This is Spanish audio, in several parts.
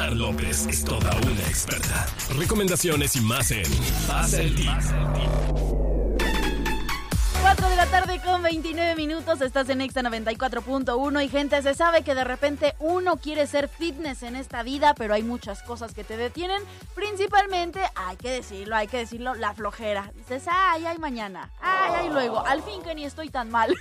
Mar López es toda una experta. Recomendaciones y más en Pasa el Tip. 4 de la tarde con 29 minutos, estás en Exa 94.1 y gente, se sabe que de repente uno quiere ser fitness en esta vida, pero hay muchas cosas que te detienen, principalmente, hay que decirlo, la flojera. Dices, ay, mañana, ay, luego, al fin que ni estoy tan mal.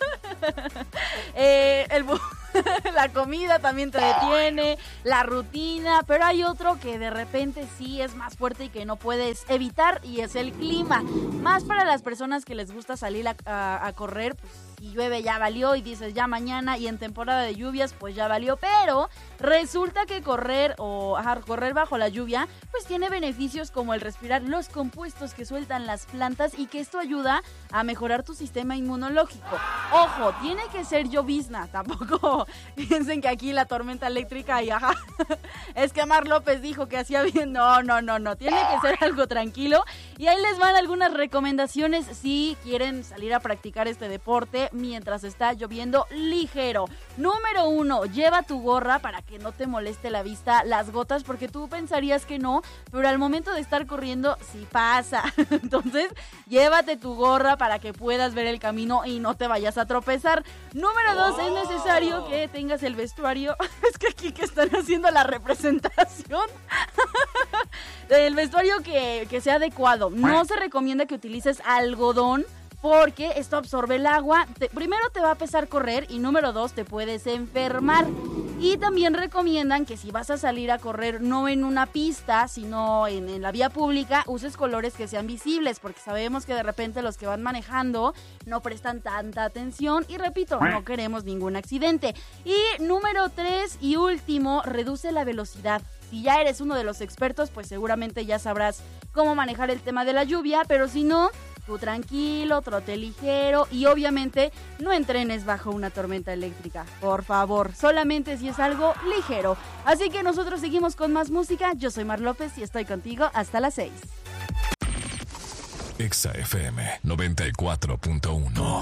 La comida también te detiene, la rutina, pero hay otro que de repente sí es más fuerte y que no puedes evitar, y es el clima. Más para las personas que les gusta salir a correr, pues si llueve ya valió y dices ya mañana, y en temporada de lluvias pues ya valió, pero resulta que correr bajo la lluvia pues tiene beneficios como el respirar los compuestos que sueltan las plantas y que esto ayuda a mejorar tu sistema inmunológico. Ojo, tiene que ser llovizna, tampoco piensen que aquí la tormenta eléctrica y es que Mar López dijo que hacía bien, no, tiene que ser algo tranquilo, y ahí les van algunas recomendaciones si quieren salir a practicar este deporte mientras está lloviendo ligero. Número 1, lleva tu gorra para que no te moleste la vista las gotas, porque tú pensarías que no, pero al momento de estar corriendo sí pasa. Entonces, llévate tu gorra para que puedas ver el camino y no te vayas a tropezar. Número 2, es necesario que tengas el vestuario. Es que aquí que están haciendo la representación. El vestuario que sea adecuado. No se recomienda que utilices algodón, porque esto absorbe el agua. Primero te va a pesar correr, y número 2, te puedes enfermar. Y también recomiendan que si vas a salir a correr no en una pista, sino en la vía pública, uses colores que sean visibles, porque sabemos que de repente los que van manejando no prestan tanta atención, y repito, no queremos ningún accidente. Y número 3 y último, reduce la velocidad. Si ya eres uno de los expertos, pues seguramente ya sabrás cómo manejar el tema de la lluvia, pero si no, tú tranquilo, trote ligero, y obviamente no entrenes bajo una tormenta eléctrica, por favor, solamente si es algo ligero. Así que nosotros seguimos con más música. Yo soy Mar López y estoy contigo hasta las 6. Exa FM 94.1.